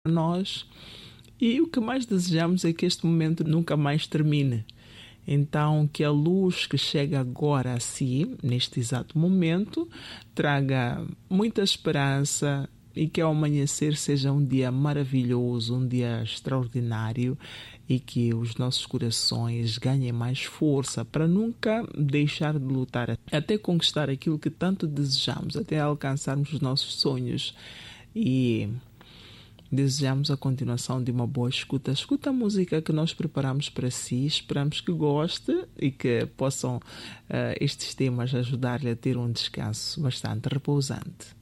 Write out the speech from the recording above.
nós. E o que mais desejamos é que este momento nunca mais termine. Então, que a luz que chega agora a si, neste exato momento, traga muita esperança e que ao amanhecer seja um dia maravilhoso, um dia extraordinário e que os nossos corações ganhem mais força para nunca deixar de lutar até conquistar aquilo que tanto desejamos, até alcançarmos os nossos sonhos. E desejamos a continuação de uma boa escuta. Escuta a música que nós preparamos para si. Esperamos que goste e que possam estes temas ajudar-lhe a ter um descanso bastante repousante.